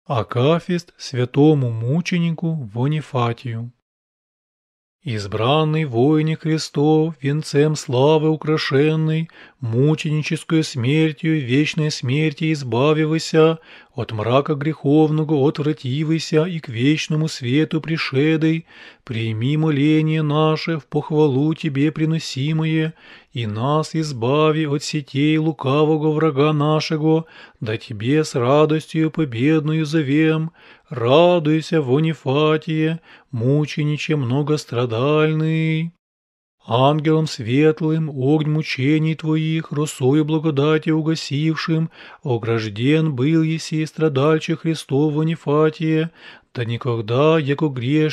Акафист святому мученику Вонифатию. Избранный воине Христов, венцем славы украшенный, мученическую смертью вечной смерти избавивайся, от мрака греховного отвративайся и к вечному свету пришедой, прими моление наше в похвалу Тебе приносимое, и нас избави от сетей лукавого врага нашего, да Тебе с радостью победную зовем. Радуйся, Вонифатие, мучениче многострадальный. Ангелом светлым, огонь мучений Твоих, росою благодати угасившим, огражден был еси страдальче Христов Вонифатие, да никогда, яко грешник,